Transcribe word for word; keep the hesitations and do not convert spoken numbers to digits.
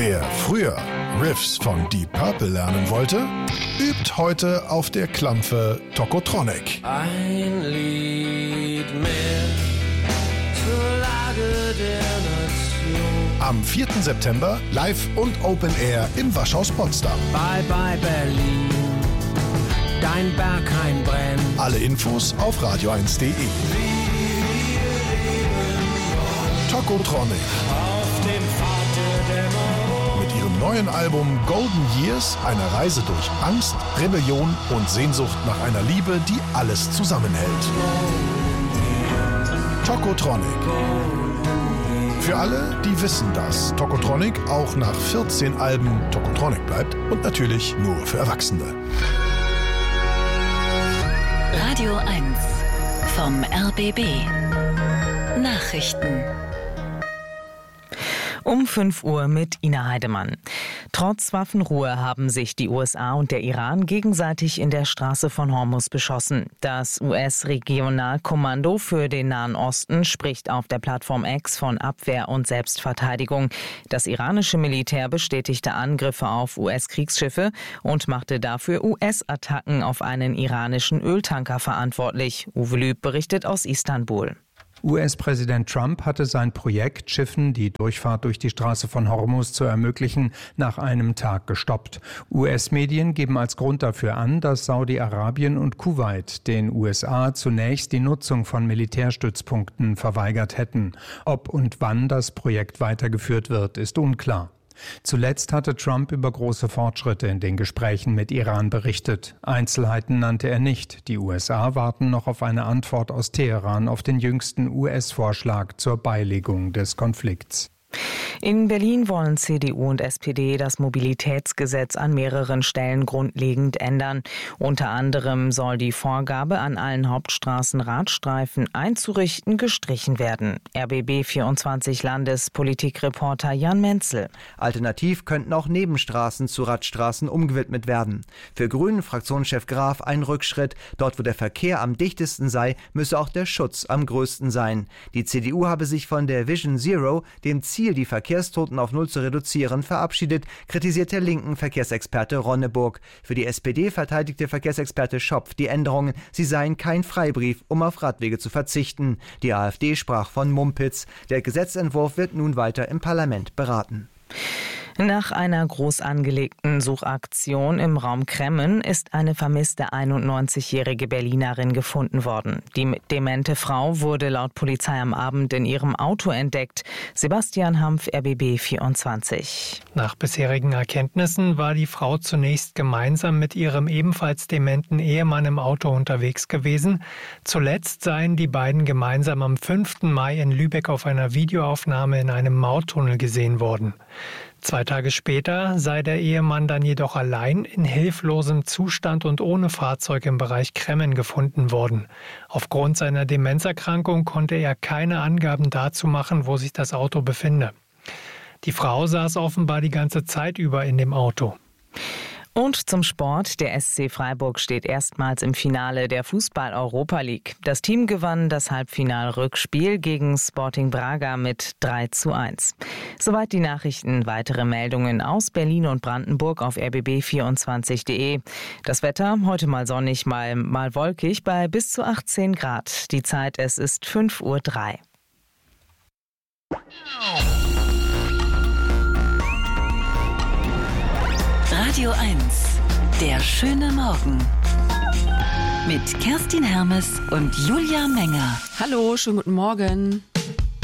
Wer früher Riffs von Deep Purple lernen wollte, übt heute auf der Klampfe Tokotronic. Ein Lied mehr zur Lage der Nation. Am vierten September live und Open Air im Waschhaus Potsdam. Bye bye Berlin, dein Berghain brennt. Alle Infos auf radio eins punkt de. Tokotronic. Auf dem Pfad der Dämmerung. Mit ihrem neuen Album Golden Years, einer Reise durch Angst, Rebellion und Sehnsucht nach einer Liebe, die alles zusammenhält. Tokotronic. Für alle, die wissen, dass Tokotronic auch nach vierzehn Alben Tokotronic bleibt und natürlich nur für Erwachsene. Radio eins vom R B B. Nachrichten. Um fünf Uhr mit Ina Heidemann. Trotz Waffenruhe haben sich die U S A und der Iran gegenseitig in der Straße von Hormuz beschossen. Das U S-Regionalkommando für den Nahen Osten spricht auf der Plattform X von Abwehr und Selbstverteidigung. Das iranische Militär bestätigte Angriffe auf U S-Kriegsschiffe und machte dafür U S-Attacken auf einen iranischen Öltanker verantwortlich. Uwe Lüb berichtet aus Istanbul. U S-Präsident Trump hatte sein Projekt, Schiffen die Durchfahrt durch die Straße von Hormuz zu ermöglichen, nach einem Tag gestoppt. U S-Medien geben als Grund dafür an, dass Saudi-Arabien und Kuwait den U S A zunächst die Nutzung von Militärstützpunkten verweigert hätten. Ob und wann das Projekt weitergeführt wird, ist unklar. Zuletzt hatte Trump über große Fortschritte in den Gesprächen mit Iran berichtet. Einzelheiten nannte er nicht. Die U S A warten noch auf eine Antwort aus Teheran auf den jüngsten U S-Vorschlag zur Beilegung des Konflikts. In Berlin wollen C D U und S P D das Mobilitätsgesetz an mehreren Stellen grundlegend ändern. Unter anderem soll die Vorgabe, an allen Hauptstraßen Radstreifen einzurichten, gestrichen werden. R B B vierundzwanzig Landespolitikreporter Jan Menzel. Alternativ könnten auch Nebenstraßen zu Radstraßen umgewidmet werden. Für Grünen-Fraktionschef Graf ein Rückschritt. Dort, wo der Verkehr am dichtesten sei, müsse auch der Schutz am größten sein. Die C D U habe sich von der Vision Zero, dem Ziel, die Verkehrstoten auf Null zu reduzieren, verabschiedet, kritisiert der linken Verkehrsexperte Ronneburg. Für die S P D verteidigte Verkehrsexperte Schopf die Änderungen. Sie seien kein Freibrief, um auf Radwege zu verzichten. Die AfD sprach von Mumpitz. Der Gesetzentwurf wird nun weiter im Parlament beraten. Nach einer groß angelegten Suchaktion im Raum Kremmen ist eine vermisste einundneunzigjährige Berlinerin gefunden worden. Die demente Frau wurde laut Polizei am Abend in ihrem Auto entdeckt. Sebastian Hampf, R B B vierundzwanzig. Nach bisherigen Erkenntnissen war die Frau zunächst gemeinsam mit ihrem ebenfalls dementen Ehemann im Auto unterwegs gewesen. Zuletzt seien die beiden gemeinsam am fünften Mai in Lübeck auf einer Videoaufnahme in einem Mauttunnel gesehen worden. Zwei Tage später sei der Ehemann dann jedoch allein in hilflosem Zustand und ohne Fahrzeug im Bereich Kremmen gefunden worden. Aufgrund seiner Demenzerkrankung konnte er keine Angaben dazu machen, wo sich das Auto befinde. Die Frau saß offenbar die ganze Zeit über in dem Auto. Und zum Sport. Der S C Freiburg steht erstmals im Finale der Fußball-Europa League. Das Team gewann das Halbfinal-Rückspiel gegen Sporting Braga mit drei zu eins. Soweit die Nachrichten. Weitere Meldungen aus Berlin und Brandenburg auf r b b vierundzwanzig punkt de. Das Wetter heute mal sonnig, mal, mal wolkig bei bis zu achtzehn Grad. Die Zeit, es ist fünf Uhr drei. Radio eins, der schöne Morgen. Mit Kerstin Hermes und Julia Menger. Hallo, schönen guten Morgen.